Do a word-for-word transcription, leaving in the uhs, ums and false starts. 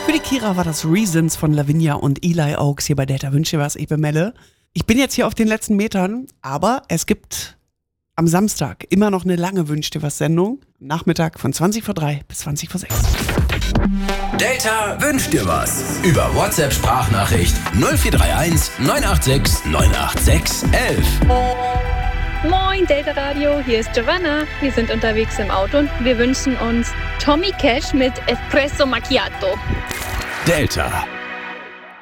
Für die Kira war das Reasons von Lavinia und Eli Oaks hier bei Delta Wünsche was, ich bin Melle. Ich bin jetzt hier auf den letzten Metern, aber es gibt am Samstag immer noch eine lange Wünsch dir was Sendung. Nachmittag von zwanzig vor drei bis zwanzig vor sechs. Delta wünscht dir was. Über WhatsApp-Sprachnachricht null vier drei eins neun acht sechs neun acht sechs eins eins. Moin Delta Radio, hier ist Giovanna. Wir sind unterwegs im Auto und wir wünschen uns Tommy Cash mit Espresso Macchiato. Delta.